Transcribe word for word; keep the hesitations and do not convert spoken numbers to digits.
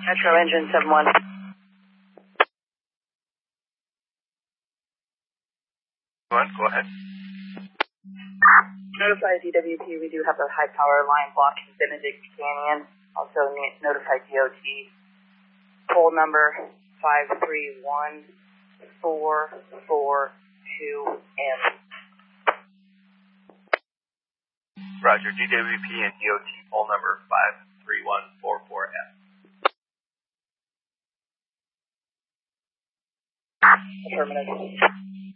Metro engine seven one. Go ahead. Notify D W P, we do have a high power line blocking Benedict Canyon. Also notify D O T. Pole number five three one four four two M. Roger, D W P and D O T pole number five three one four four M. Affirmative.